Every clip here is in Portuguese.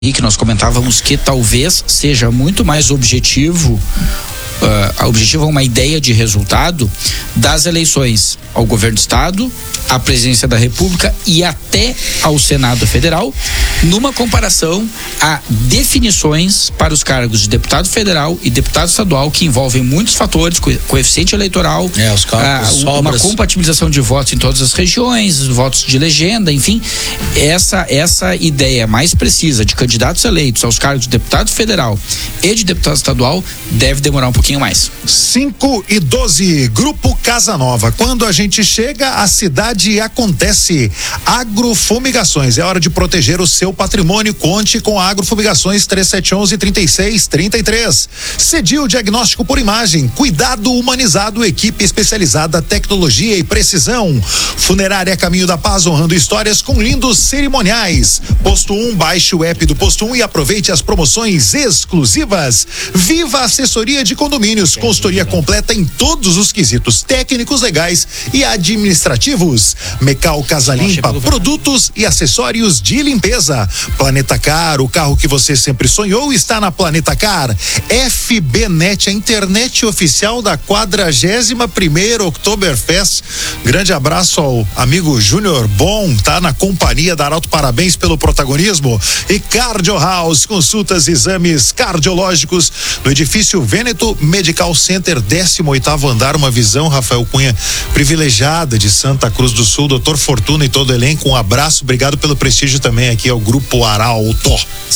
E que nós comentávamos que talvez seja muito mais objetivo uma ideia de resultado das eleições ao governo do estado, à presidência da República e até ao Senado Federal, numa comparação a definições para os cargos de deputado federal e deputado estadual, que envolvem muitos fatores, coeficiente eleitoral, uma compatibilização de votos em todas as regiões, votos de legenda, enfim, essa ideia mais precisa de candidatos eleitos aos cargos de deputado federal e de deputado estadual deve demorar um pouquinho mais. 5:12, Grupo Casa Nova. Quando a gente chega, a cidade acontece. Agrofumigações, é hora de proteger o seu patrimônio. Conte com Agrofumigações 3711-3633. Cedil Diagnóstico por Imagem, cuidado humanizado, equipe especializada, tecnologia e precisão. Funerária Caminho da Paz, honrando histórias com lindos cerimoniais. Posto 1, baixe o app do Posto 1 e aproveite as promoções exclusivas. Viva Assessoria de Condomínios, consultoria completa em todos os quesitos técnicos, legais e administrativos. Mecal Casa Limpa, produtos e acessórios de limpeza. Planeta Car, o carro que você sempre sonhou está na Planeta Car. FBNet, a internet oficial da 41ª Oktoberfest. Grande abraço ao amigo Júnior Bom, tá na companhia da Arauto, parabéns pelo protagonismo. E Cardio House, consultas e exames cardiológicos no edifício Vêneto Medical Center, 18º andar, uma visão, Rafael Cunha, privilegiada de Santa Cruz do Sul. Doutor Fortuna e todo o elenco, um abraço, obrigado pelo prestígio também aqui ao Grupo Arauto.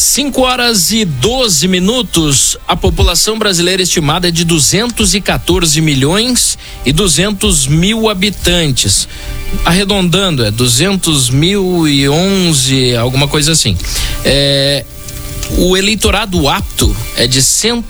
5:12. A população brasileira estimada é de 214 milhões e 200 mil habitantes. Arredondando, é 200.011, alguma coisa assim. O eleitorado apto é de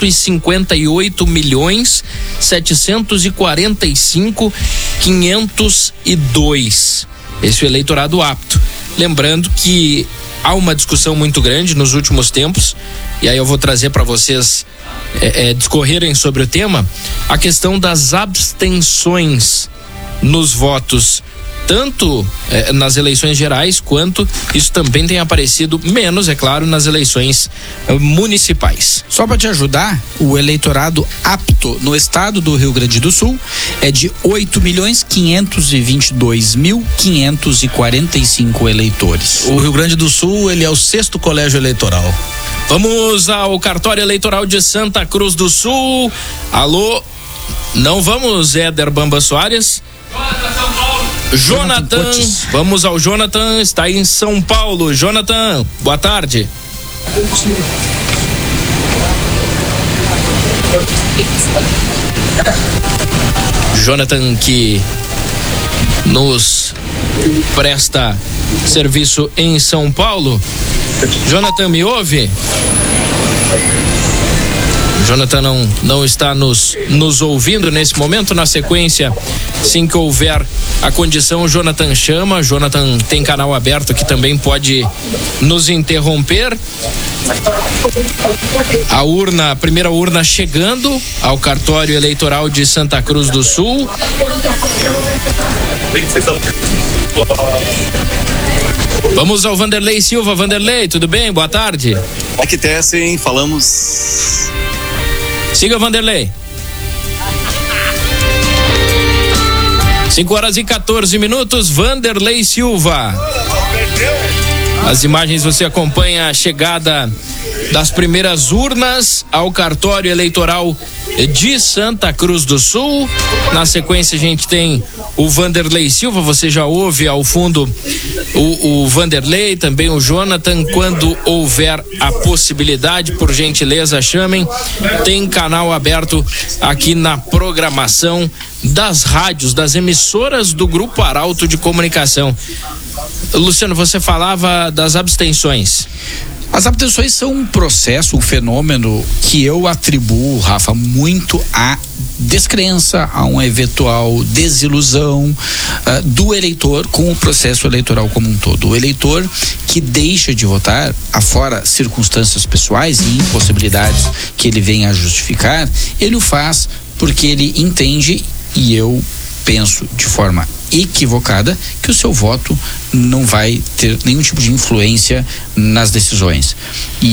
158.745.502. Esse é o eleitorado apto. Lembrando que há uma discussão muito grande nos últimos tempos, e aí eu vou trazer para vocês discorrerem sobre o tema, a questão das abstenções nos votos, tanto nas eleições gerais, quanto isso também tem aparecido menos, é claro, nas eleições municipais. Só para te ajudar, o eleitorado apto no estado do Rio Grande do Sul é de 8.522.545 eleitores. O Rio Grande do Sul, ele é o 6º colégio eleitoral. Vamos ao cartório eleitoral de Santa Cruz do Sul. Alô, não vamos, Éder Bamba Soares? Jonathan, vamos ao Jonathan, está em São Paulo. Jonathan, boa tarde. Jonathan, que nos presta serviço em São Paulo. Jonathan, me ouve? Jonathan não está nos ouvindo nesse momento. Na sequência, assim que houver a condição, o Jonathan chama. Jonathan tem canal aberto que também pode nos interromper. A primeira urna chegando ao cartório eleitoral de Santa Cruz do Sul. Vamos ao Vanderlei Silva. Vanderlei, tudo bem? Boa tarde. Aqui Tessem, falamos. Siga, Vanderlei. 5:14. Vanderlei Silva. As imagens você acompanha a chegada das primeiras urnas ao cartório eleitoral de Santa Cruz do Sul. Na sequência a gente tem o Vanderlei Silva, você já ouve ao fundo o Vanderlei, também o Jonathan. Quando houver a possibilidade, por gentileza, chamem. Tem canal aberto aqui na programação das rádios, das emissoras do Grupo Arauto de Comunicação. Luciano, você falava das abstenções. As abstenções são um processo, um fenômeno que eu atribuo, Rafa, muito à descrença, a uma eventual desilusão do eleitor com o processo eleitoral como um todo. O eleitor que deixa de votar, afora circunstâncias pessoais e impossibilidades que ele venha a justificar, ele o faz porque ele entende, e eu penso de forma equivocada, que o seu voto não vai ter nenhum tipo de influência nas decisões.